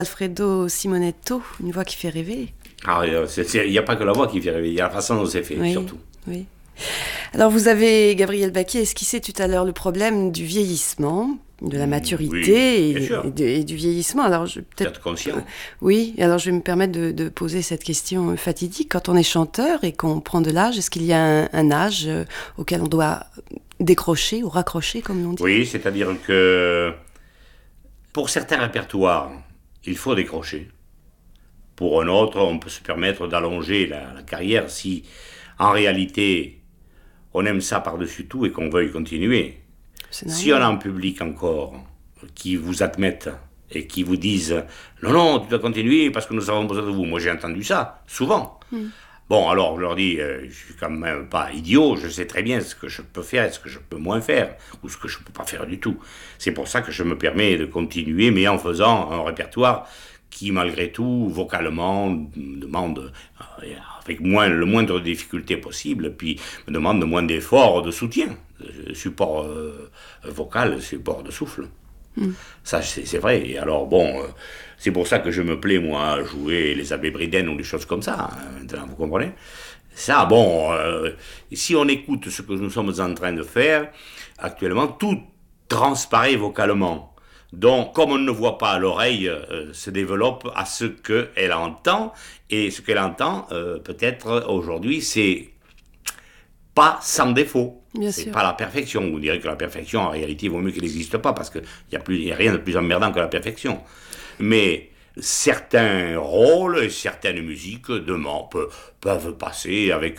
Alfredo Simonetto, une voix qui fait rêver. Ah, il n'y a pas que la voix qui fait rêver, il y a la façon dont c'est fait, Oui, surtout. oui. Alors vous avez, Gabriel Baquier, esquissé tout à l'heure le problème du vieillissement, de la maturité oui, et du vieillissement. Alors peut-être conscient. Oui, alors je vais me permettre de poser cette question fatidique. Quand on est chanteur et qu'on prend de l'âge, est-ce qu'il y a un âge auquel on doit décrocher ou raccrocher, comme l'on dit? Oui, c'est-à-dire que pour certains répertoires, il faut décrocher. Pour un autre, on peut se permettre d'allonger la carrière si, en réalité, on aime ça par-dessus tout et qu'on veuille continuer. Si on a un public encore qui vous admette et qui vous disent « Non, non, tu dois continuer parce que nous avons besoin de vous », moi j'ai entendu ça, souvent. Bon, alors je leur dis, je suis quand même pas idiot, je sais très bien ce que je peux faire et ce que je peux moins faire, ou ce que je peux pas faire du tout. C'est pour ça que je me permets de continuer, mais en faisant un répertoire qui, malgré tout, vocalement, me demande, avec le moindre difficulté possible, puis me demande moins d'efforts, de soutien, support vocal, support de souffle. Ça, c'est vrai. Et alors, bon, c'est pour ça que je me plais, moi, à jouer les Abbés Bridennes ou des choses comme ça, hein, maintenant, vous comprenez? Ça, bon, si on écoute ce que nous sommes en train de faire, actuellement, tout transparaît vocalement. Donc, comme on ne voit pas, l'oreille se développe à ce qu'elle entend, et ce qu'elle entend, peut-être aujourd'hui, c'est pas sans défaut. Bien C'est sûr. pas la perfection. Vous direz que la perfection, en réalité, il vaut mieux qu'elle n'existe pas, parce qu'il n'y a rien de plus emmerdant que la perfection. Mais certains rôles et certaines musiques peuvent passer avec...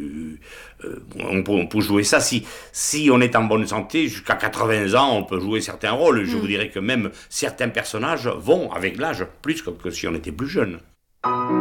on peut jouer ça. Si on est en bonne santé, jusqu'à 80 ans, on peut jouer certains rôles. Je vous dirais que même certains personnages vont, avec l'âge, plus que si on était plus jeune.